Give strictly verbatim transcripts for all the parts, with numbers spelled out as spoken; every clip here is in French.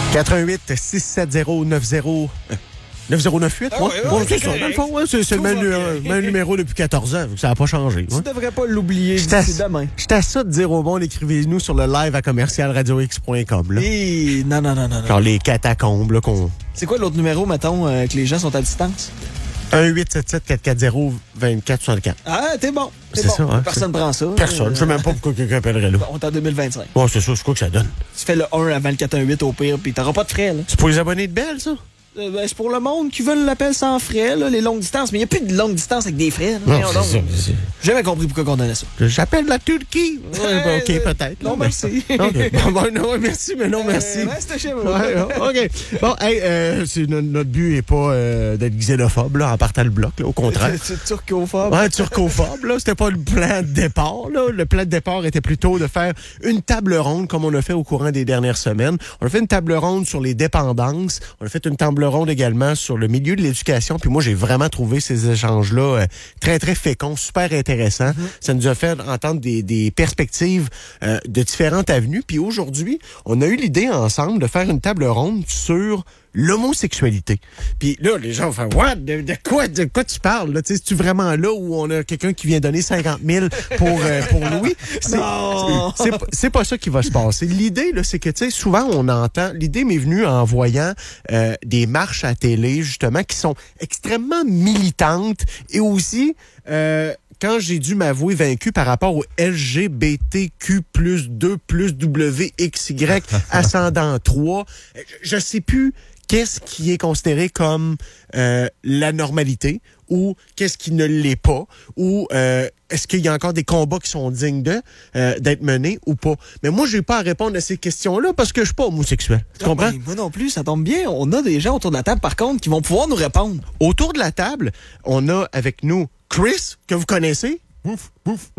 quatre un huit six sept zéro neuf zéro neuf zéro neuf huit, Ah, ouais, ouais, ouais, c'est c'est ça. Dans le fond, ouais, c'est, c'est le même, nu- même numéro depuis quatorze ans. Ça n'a pas changé. Tu Ouais. devrais pas l'oublier J'étais à, d'ici demain. j'étais à ça de dire au monde, écrivez-nous sur le live à commercial radio x point com. Là. Et non, non, non, non. non. Genre les catacombes, là, qu'on. C'est quoi l'autre numéro, mettons, euh, que les gens sont à distance? un huit sept sept quatre quatre zéro deux quatre soixante quatre. Ah, t'es bon. T'es C'est bon. ça, hein? Personne prend ça. Personne. Euh, Je sais même pas pourquoi quelqu'un appellerait là. On est en deux mille vingt-cinq. Ouais, c'est ça, c'est quoi que ça donne? Tu fais le un avant le quatre un huit au pire, puis t'auras pas de frais, là. C'est pour les abonnés de Bell, ça? Euh, ben, c'est pour le monde qui veut l'appel sans frais, là, les longues distances. Mais il n'y a plus de longues distances avec des frais. Là. Non, Voyons c'est donc. ça. c'est- J'ai jamais compris pourquoi on donnait ça. J'appelle la Turquie. Ouais, ben, OK, Euh, peut-être. non, mais- merci. OK. Bon, bon, non, merci, mais non, merci. Euh, reste chez vous. Ouais, OK. Bon, hey, euh, c'est, no- notre but n'est pas euh, d'être xénophobe, là, en partant le bloc, là, au contraire. C'est turcophobe. Ouais, turcophobe, là. C'était pas le plan de départ, là. Le plan de départ était plutôt de faire une table ronde, comme on a fait au courant des dernières semaines. On a fait une table ronde sur les dépendances. On a fait une table ronde également sur le milieu de l'éducation. Puis moi, j'ai vraiment trouvé ces échanges-là euh, très, très féconds, super intéressants. Mm-hmm. Ça nous a fait entendre des, des perspectives euh, de différentes avenues. Puis aujourd'hui, on a eu l'idée ensemble de faire une table ronde sur l'homosexualité. Puis là, les gens vont faire « What? De, de quoi de quoi tu parles? Là? C'est-tu vraiment là où on a quelqu'un qui vient donner cinquante mille pour, euh, pour Louis? » C'est, Non. c'est, c'est, c'est pas ça qui va se passer. L'idée, là, c'est que, tu sais, souvent, on entend... L'idée m'est venue en voyant euh, des marches à télé, justement, qui sont extrêmement militantes et aussi... Euh, quand j'ai dû m'avouer vaincu par rapport au L G B T Q plus deux plus W X Y ascendant trois, je ne sais plus qu'est-ce qui est considéré comme euh, la normalité ou qu'est-ce qui ne l'est pas ou euh, est-ce qu'il y a encore des combats qui sont dignes de euh, d'être menés ou pas. Mais moi, je n'ai pas à répondre à ces questions-là parce que je suis pas homosexuel. Tu Non, comprends? mais moi non plus, ça tombe bien. On a des gens autour de la table, par contre, qui vont pouvoir nous répondre. Autour de la table, on a avec nous Chris, que vous connaissez. Ouf, ouf.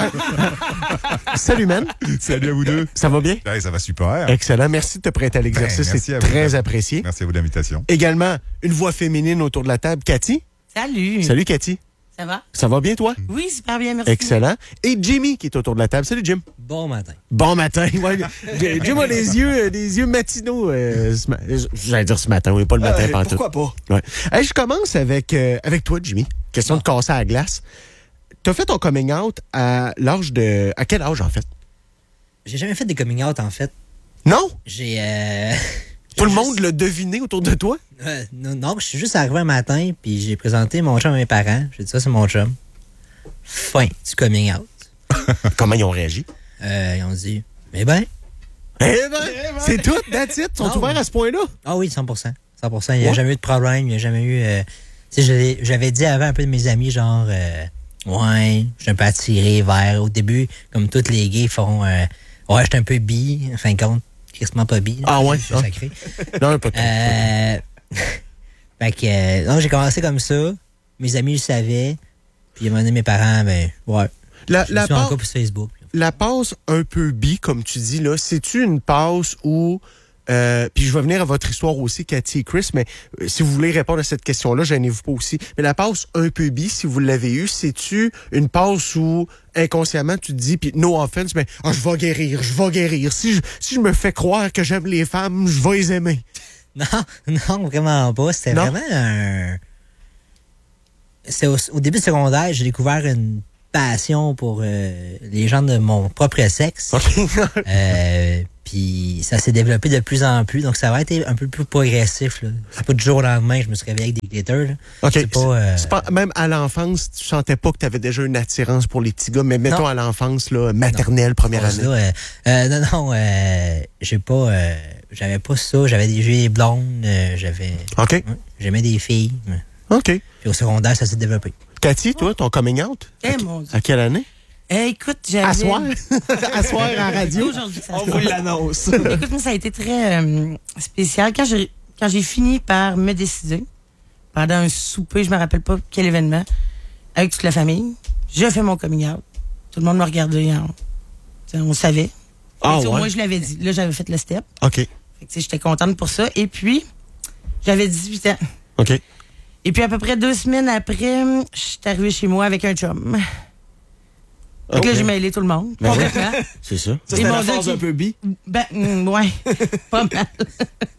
Salut, man. Salut à vous deux. Ça va bien? Hey, ça va super. Excellent. Merci de te prêter à l'exercice. Ben, merci C'est à vous. très apprécié. Merci à vous de l'invitation. Également, une voix féminine autour de la table. Cathy. Salut. Salut, Cathy. Ça va? Ça va bien, toi? Oui, super bien, merci. Excellent. Et Jimmy qui est autour de la table. Salut, Jim. Bon matin. Bon matin. Ouais, Jim a des yeux, euh, des yeux matinaux. Euh, ce ma- J'allais dire ce matin, oui, pas le matin, Euh, pantoute. pourquoi pas? Ouais. Hey, je commence avec, euh, avec toi, Jimmy. Question de casser à la glace. T'as fait ton coming out à l'âge de... À quel âge, en fait? J'ai jamais fait des coming out, en fait. Non? J'ai. Euh... Tout le j'ai monde juste- l'a deviné autour de toi? Euh, non, non, je suis juste arrivé un matin, puis j'ai présenté mon chum à mes parents. J'ai dit ça, c'est mon chum. Fin du coming out. Comment ils ont réagi? Euh, ils ont dit, mais ben. Eh ben, c'est tout, that's it. Ils sont Non. ouverts à ce point-là? Ah oui, cent pour cent. cent pour cent. Il n'y a Ouais. jamais eu de problème. Il n'y a jamais eu. Euh... Tu sais, j'avais- j'avais dit avant un peu de mes amis, genre, euh, ouais, je suis un peu attiré vers. Au début, comme tous les gays font, euh, ouais, je suis un peu bi. En fin de compte, quasiment pas bi. là. Ah ouais? Je suis Ah. sacré. Non, pas de Euh... fait que, euh, non, j'ai commencé comme ça. Mes amis le savaient. Puis, à un moment donné, mes parents, ben, ouais. La, Je la, suis en passe, couple sur Facebook. la passe un peu bi, comme tu dis, là, c'est-tu une passe où... Euh, puis je vais venir à votre histoire aussi, Cathy et Chris, mais euh, si vous voulez répondre à cette question-là, gênez-vous pas aussi. Mais la passe un peu bi, si vous l'avez eue, c'est-tu une passe où inconsciemment tu te dis, puis no offense, mais ah, je vais guérir, je vais guérir. Si je, si je me fais croire que j'aime les femmes, je vais les aimer. Non, non, vraiment pas. C'était Non? vraiment un... C'était au, au début du secondaire, j'ai découvert une passion pour euh, les gens de mon propre sexe. Euh, puis ça s'est développé de plus en plus. Donc ça va être un peu plus progressif. Là. C'est pas du jour au lendemain que je me suis réveillé avec des glitters. Là. OK. C'est pas... euh, C'est pas- même à l'enfance, tu sentais pas que tu avais déjà une attirance pour les petits gars, mais mettons Non. à l'enfance, là, maternelle, première pas année. ça, euh, euh, non, non, euh, j'ai pas... euh, j'avais pas ça. J'avais des yeux blondes. euh, j'avais... OK. ouais, j'aimais des filles. mais- OK. Puis au secondaire, ça s'est développé. Cathy, toi, ton coming out? Eh, à, mon Dieu. à quelle année? Eh, écoute, j'avais... À soir? À soir en radio? Aujourd'hui, ça On se vous passe. l'annonce. Écoute, moi, ça a été très euh, spécial. Quand j'ai, quand j'ai fini par me décider, pendant un souper, je me rappelle pas quel événement, avec toute la famille, j'ai fait mon coming out. Tout le monde m'a regardé. En, t'sais, on savait. Ah, Et, t'sais, au ouais. moins, je l'avais dit. Là, j'avais fait le step. OK. Fait que, t'sais, j'étais contente pour ça. Et puis, j'avais dix-huit ans. OK. Et puis, à peu près deux semaines après, je suis arrivée chez moi avec un chum. Fait que là, OK. j'ai mêlé tout le monde. Ben oui. Complètement. C'est ça. Ça, Ils c'était m'ont la dit phase qu'ils- un peu bi. Ben, mm, ouais, pas mal.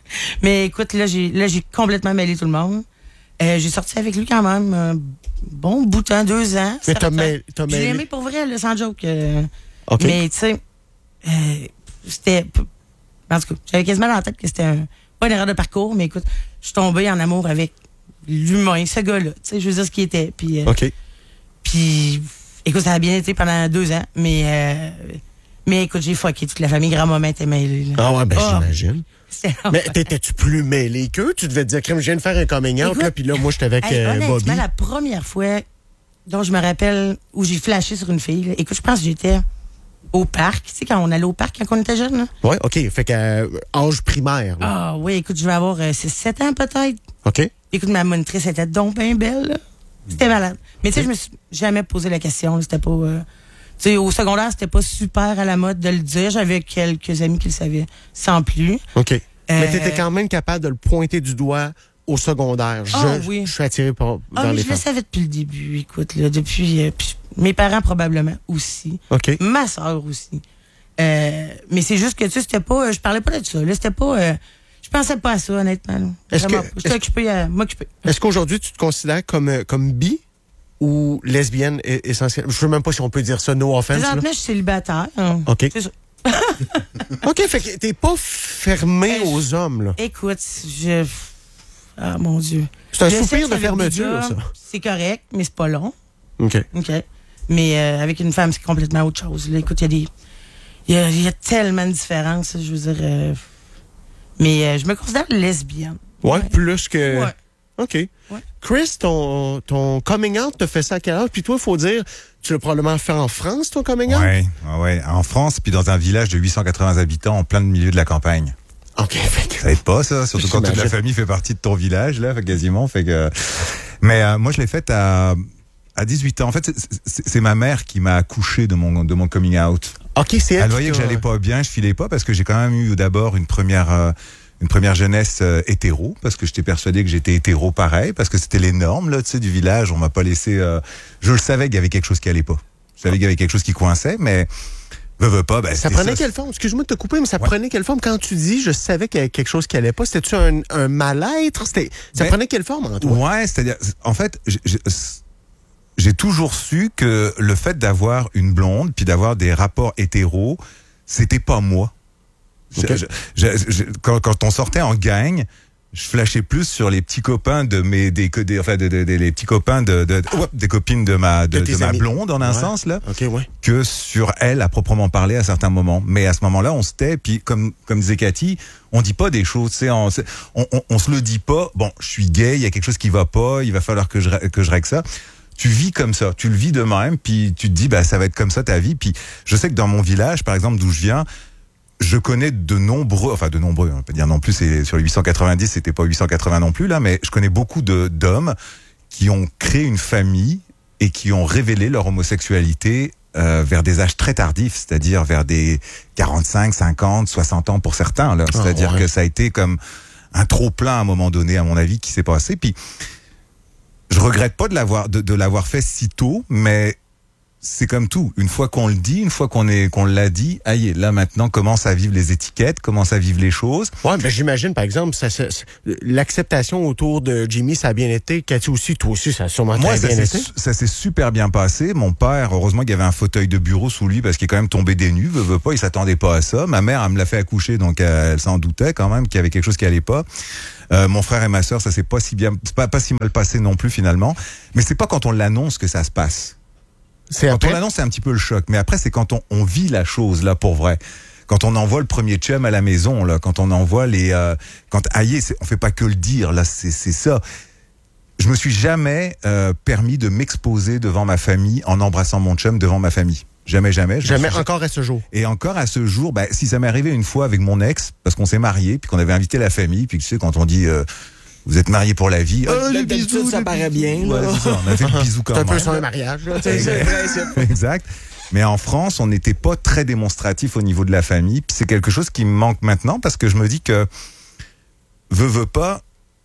Mais écoute, là, j'ai là j'ai complètement mêlé tout le monde. Euh, j'ai sorti avec lui quand même un bon bout de temps, deux ans. Mais t'as certain. mêlé- t'as Je l'ai mêlé- aimé pour vrai, là, sans joke. euh. OK. Mais tu sais, euh, c'était... En tout cas, j'avais quasiment dans la tête que c'était un, pas une erreur de parcours, mais écoute, je suis tombée en amour avec l'humain, ce gars-là. Tu sais, je veux dire ce qu'il était. Puis, euh, OK. puis, écoute, ça a bien été pendant deux ans, mais... Euh, mais écoute, j'ai fucké toute la famille. Grand-maman était mêlée. Là. Ah ouais, ben Oh, j'imagine. c'était Mais t'étais-tu plus mêlé qu'eux? Tu devais te dire, crème, je viens de faire un coming out, Écoute, là, puis là, moi, j'étais avec Hey, euh, honnêtement, Bobby. la première fois dont je me rappelle où j'ai flashé sur une fille, là, écoute, je pense que j'étais au parc. Tu sais, quand on allait au parc quand on était jeune, là? Ouais, OK. Fait que euh, âge primaire. là. Ah oui, écoute, je vais avoir euh, six sept ans peut-être. OK. Écoute, ma monitrice était donc bien belle, là. C'était malade. Mais tu sais, je me suis jamais posé la question. là. C'était pas... euh, tu sais, au secondaire, c'était pas super à la mode de le dire. J'avais quelques amis qui le savaient, sans plus. OK. Mais Euh, t'étais quand même capable de le pointer du doigt au secondaire. Je, Ah, oui. je suis attiré par, Ah, vers mais les je le femmes. savais depuis le début, écoute, là, depuis... euh, puis mes parents, probablement, aussi. OK. Ma soeur aussi. Euh, mais c'est juste que, tu sais, c'était pas... Je parlais pas de ça, là. C'était pas... euh, je pensais pas à ça, honnêtement. là. Est-ce Vraiment que- pas. J'étais est-ce- occupée à m'occuper. Est-ce qu'aujourd'hui, tu te considères comme, euh, comme bi ou lesbienne e- essentiellement? Je sais même pas si on peut dire ça, no offense. là. Présentement, je suis célibataire. hein. OK. C'est ça. OK, fait que t'es pas fermé Euh, aux hommes, là. Écoute, je... Ah, mon Dieu. C'est un Je sais soupir que de avec des fermeture, gars, ça. C'est correct, mais c'est pas long. OK. OK. Mais euh, avec une femme, c'est complètement autre chose. Là. Écoute, il y a des... Il y a, il y a tellement de différences, je veux dire... euh, Mais euh, je me considère lesbienne. Ouais, plus que... Ouais. OK. Ouais. Chris, ton, ton coming out, t'as fait ça à quel âge? Puis toi, il faut dire, tu l'as probablement fait en France, ton coming out? Ouais, ouais, ouais. En France, puis dans un village de huit cent quatre-vingts habitants en plein milieu de la campagne. OK, fait que... Ça aide pas, ça, surtout quand toute la J'imagine. famille fait partie de ton village, là, fait quasiment. Fait que... Mais euh, moi, je l'ai faite à, à dix-huit ans. En fait, c'est- c'est c'est ma mère qui m'a accouché de mon, de mon coming out. OK, c'est elle Elle qui voyait que t'a- j'allais pas bien, je filais pas, parce que j'ai quand même eu d'abord une première... euh, une première jeunesse euh, hétéro, parce que j'étais persuadé que j'étais hétéro pareil, parce que c'était les normes là, tu sais, du village. On m'a pas laissé... euh, Je le savais qu'il y avait quelque chose qui allait pas. Je savais qu'il y avait quelque chose qui coinçait, mais... Veux, veux pas, ben, Ça c'était prenait quelle forme? Excuse-moi de te couper, mais ça Ouais. prenait quelle forme? Quand tu dis, je savais qu'il y avait quelque chose qui allait pas, c'était-tu un, un mal-être? C'était, ça Ben, prenait quelle forme en toi? Ouais, c'est-à-dire, en fait, j'ai- j'ai- j'ai toujours su que le fait d'avoir une blonde, puis d'avoir des rapports hétéros, c'était pas moi. Je- Ok. je- je- je- quand, quand on sortait en gang, je flashais plus sur les petits copains de mes, des, co- des enfin, de, de- de- les petits copains de, de, de- oups, des copines de ma, de, De tes de ma amis. blonde, en un Ouais. sens, là, OK, ouais. que sur elle à proprement parler à certains moments. Mais à ce moment-là, on se tait, puis comme comme disait Cathy, on dit pas des choses, tu sais, on, c'est- on, on, on se le dit pas. Bon, je suis gay, il y a quelque chose qui va pas, il va falloir que je rè- que je règle ça. Tu vis comme ça, tu le vis de même, puis tu te dis bah ça va être comme ça ta vie. Puis je sais que dans mon village, par exemple, d'où je viens, je connais de nombreux, enfin de nombreux, on peut dire non plus, c'est sur les huit cent quatre-vingt-dix, c'était pas huit cent quatre-vingts non plus là, mais je connais beaucoup de d'hommes qui ont créé une famille et qui ont révélé leur homosexualité euh, vers des âges très tardifs, c'est-à-dire vers des quarante-cinq, cinquante, soixante ans pour certains. Là. Ah, C'est-à-dire ouais. que ça a été comme un trop-plein à un moment donné, à mon avis, qui s'est passé. Puis je regrette pas de l'avoir de, de l'avoir fait si tôt, mais c'est comme tout. Une fois qu'on le dit, une fois qu'on est qu'on l'a dit, aïe, là maintenant commence à vivre les étiquettes, commence à vivre les choses. Ouais, ben j'imagine, par exemple, ça, ça- ça- l'acceptation autour de Jimmy, ça a bien été. Cathy aussi, toi aussi, ça a sûrement Moi, très ça bien s'est été. su- ça s'est super bien passé. Mon père, heureusement qu'il y avait un fauteuil de bureau sous lui parce qu'il est quand même tombé des nues. Veut, veut pas, il s'attendait pas à ça. Ma mère, elle me l'a fait accoucher, donc euh, elle s'en doutait quand même qu'il y avait quelque chose qui allait pas. Euh, mon frère et ma sœur, ça s'est pas si bien, c'est pas pas si mal passé non plus finalement. Mais c'est pas quand on l'annonce que ça se passe. C'est Quand après. on l'annonce, c'est un petit peu le choc. Mais après, c'est quand on, on vit la chose là pour vrai. Quand on envoie le premier chum à la maison, là, quand on envoie les, euh, quand aïe, c'est- on fait pas que le dire. Là, c'est c'est ça. Je me suis jamais euh, permis de m'exposer devant ma famille en embrassant mon chum devant ma famille. Jamais, jamais. Je me Jamais suis- encore à ce jour. Et encore à ce jour, bah, si ça m'est arrivé une fois avec mon ex, parce qu'on s'est mariés, puis qu'on avait invité la famille, puis tu sais, quand on dit euh, vous êtes mariés pour la vie, Euh, ah, les d'habitude, bisous, ça les paraît bisous. bien, là. Ouais, c'est ça, on a fait le bisou quand C'est un même. peu ça un mariage. là, tu sais. C'est vrai, c'est Exact. Mais en France, on n'était pas très démonstratif au niveau de la famille. Puis c'est quelque chose qui me manque maintenant parce que je me dis que veut veut pas,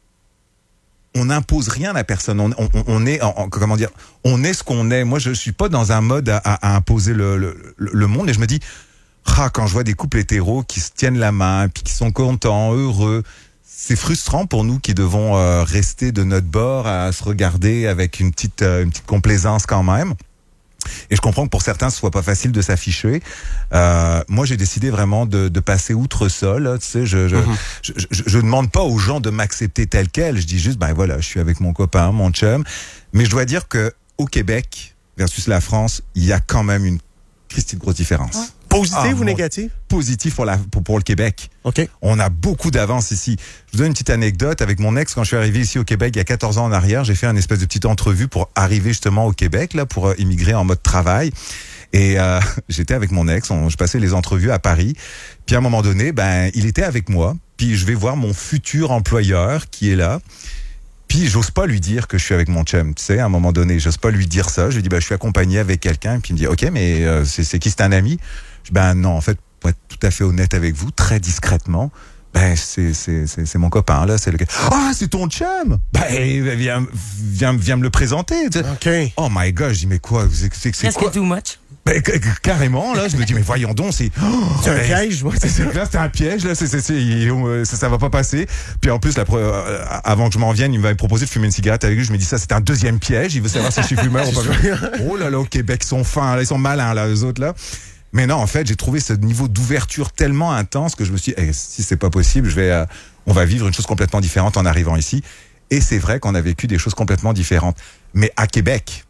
on n'impose rien à personne. On, on, on est, en, en- comment dire, on est ce qu'on est. Moi, je suis pas dans un mode à, à, à imposer le, le, le monde. Et je me dis, ah, quand je vois des couples hétéros qui se tiennent la main, puis qui sont contents, heureux, c'est frustrant pour nous qui devons euh, rester de notre bord à se regarder avec une petite, euh, une petite complaisance quand même. Et je comprends que pour certains, ce soit pas facile de s'afficher. Euh, moi, j'ai décidé vraiment de, de passer outre ça. Là, tu sais, je, je, mm-hmm. je, je, je, je demande pas aux gens de m'accepter tel quel. Je dis juste, ben voilà, je suis avec mon copain, mon chum. Mais je dois dire que au Québec versus la France, il y a quand même une Christie de grosse différence. Ouais. Positive ah, ou négative? Positif pour, la, pour, pour le Québec. OK. On a beaucoup d'avance ici. Je vous donne une petite anecdote. Avec mon ex, quand je suis arrivé ici au Québec il y a quatorze ans en arrière, j'ai fait une espèce de petite entrevue pour arriver justement au Québec, là, pour euh, immigrer en mode travail. Et euh, j'étais avec mon ex, on, je passais les entrevues à Paris. Puis à un moment donné, ben, il était avec moi. Puis je vais voir mon futur employeur qui est là. Puis j'ose pas lui dire que je suis avec mon chum, tu sais, à un moment donné, j'ose pas lui dire ça. Je lui dis, ben, je suis accompagné avec quelqu'un. Puis il me dit, ok, mais euh, c'est, c'est qui, c'est un ami? Je dis, ben non, en fait, pour être tout à fait honnête avec vous, très discrètement, ben c'est c'est c'est, c'est mon copain là, c'est le gars. Ah, c'est ton chum. Ben viens viens viens me le présenter. OK. Oh my god, je dis mais quoi, c'est c'est, c'est quoi? Presque too much. Ben, carrément, là, je me dis, mais voyons donc, c'est... Oh, c'est un ben, piège, moi. C'est, c'est, là, c'est un piège, là, c'est, c'est, c'est, il, ça, ça va pas passer. Puis en plus, la, euh, avant que je m'en vienne, il m'avait proposé de fumer une cigarette avec lui. Je me dis, ça, c'est un deuxième piège. Il veut savoir si je suis fumeur ou pas. Oh là là, au Québec, ils sont fins, là, ils sont malins, là, eux autres, là. Mais non, en fait, j'ai trouvé ce niveau d'ouverture tellement intense que je me suis dit, eh, si c'est pas possible, je vais, euh, on va vivre une chose complètement différente en arrivant ici. Et c'est vrai qu'on a vécu des choses complètement différentes. Mais à Québec,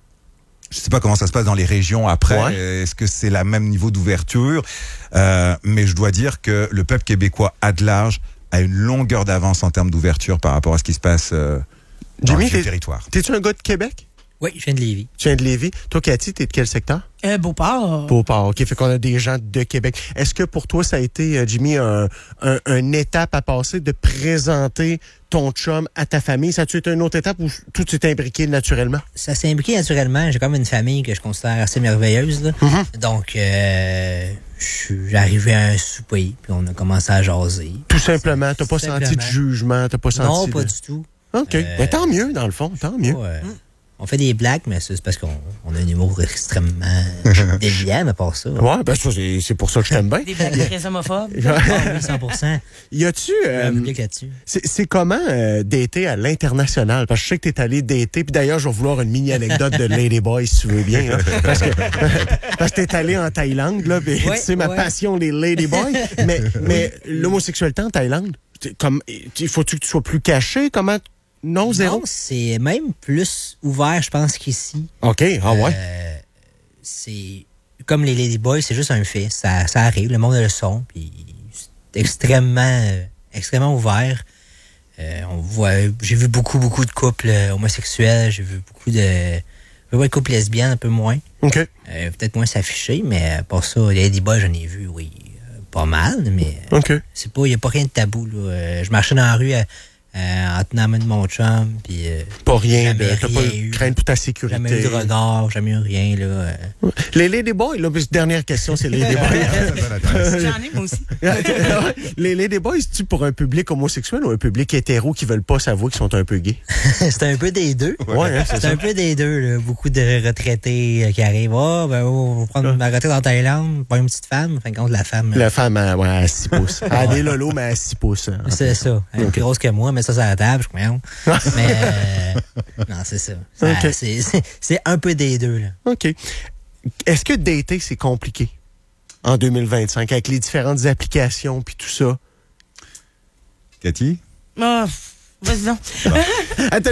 je sais pas comment ça se passe dans les régions après. Ouais. Est-ce que c'est le même niveau d'ouverture? Euh, mais je dois dire que le peuple québécois à de large a une longueur d'avance en termes d'ouverture par rapport à ce qui se passe euh, dans Jimmy, le territoire. T'es-tu un gars de Québec? Oui, je viens de Lévis. Tu viens de Lévis. Toi, Cathy, t'es de quel secteur? Euh, Beauport. Beauport, OK. Fait qu'on a des gens de Québec. Est-ce que pour toi, ça a été, Jimmy, un, un, une étape à passer de présenter ton chum à ta famille? Ça a-tu été une autre étape ou tout s'est imbriqué naturellement? Ça s'est imbriqué naturellement. J'ai quand même une famille que je considère assez merveilleuse. Là. Mm-hmm. Donc, euh, je suis arrivé à un souper, puis on a commencé à jaser. Tout simplement? T'as pas simplement. senti de jugement? T'as pas senti non, pas de... du tout. OK. Euh, mais tant mieux, dans le fond. Tant mieux. Ouais. Mm. On fait des blagues, mais c'est parce qu'on on a un humour extrêmement déviant, mais pas ça. Ouais, ben ça, c'est, c'est pour ça que je t'aime bien. Des blagues très homophobes. Ah oui, cent pour cent. Y a-tu... Euh, là-dessus. C'est, c'est comment euh, dater à l'international? Parce que je sais que t'es allé dater, puis d'ailleurs, je vais vouloir une mini-anecdote de Ladyboy, si tu veux bien. Hein, parce que parce que t'es allé en Thaïlande, là, puis ouais, tu sais, ma ouais. passion, les Ladyboys. Mais, mais l'homosexualité en Thaïlande, comme, faut-tu que tu sois plus caché? Comment... Non, zéro? Non, c'est même plus ouvert, je pense, qu'ici. OK, ah ouais? Euh, c'est... Comme les Ladyboys, c'est juste un fait. Ça, ça arrive, le monde a le son, puis c'est extrêmement, euh, extrêmement ouvert. Euh, on voit... J'ai vu beaucoup, beaucoup de couples euh, homosexuels, j'ai vu beaucoup de... Je vois de couples lesbiennes, un peu moins. OK. Euh, peut-être moins s'afficher, mais pour ça, les Ladyboys, j'en ai vu, oui, euh, pas mal, mais... OK. C'est pas... Il n'y a pas rien de tabou, là. Euh, je marchais dans la rue... À, Euh, en tenant la main de mon chum, puis... Euh, pas rien, de, t'as pas eu crainte pour ta sécurité. Jamais eu de regard, jamais eu rien, là. Euh. Les Ladyboys, là, dernière question, c'est les Ladyboys. J'en ai, moi aussi. Les Ladyboys, c'est-tu pour un public homosexuel ou un public hétéro qui veulent pas s'avouer qu'ils sont un peu gays? C'est un peu des deux. Ouais, hein, c'est, c'est ça. un peu des deux, là. Beaucoup de retraités euh, qui arrivent. Ah, oh, ben, oh, on va prendre ma retraite en Thaïlande, pas une petite femme. Fin de compte, la femme... La femme, à, ouais, à six pouces. Elle a des lolos, mais à six pouces. Hein, c'est ça. Elle est okay. Plus grosse que moi, mais ça, c'est à la table, je crois. Mais, euh, non, c'est ça. ça okay. c'est, c'est, c'est un peu des deux, là. OK. Est-ce que dater, c'est compliqué en deux mille vingt-cinq avec les différentes applications puis tout ça? Cathy? Oh, vas-y donc.